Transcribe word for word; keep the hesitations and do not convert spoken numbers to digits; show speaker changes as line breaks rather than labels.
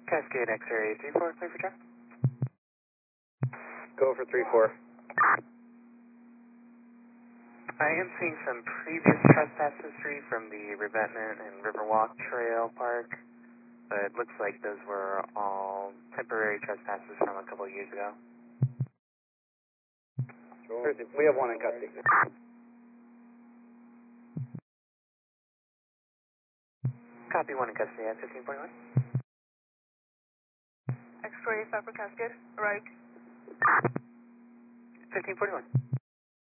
Cascade X-ray three four, clear for check.
Go for three four.
I am seeing some previous trespass history from the Revetment and Riverwalk Trail Park, but it looks like those were all temporary trespasses from a couple of years ago.
We have one in custody.
Copy one in custody at fifteen forty-one.
X-ray five for Cascade, right.
fifteen forty-one.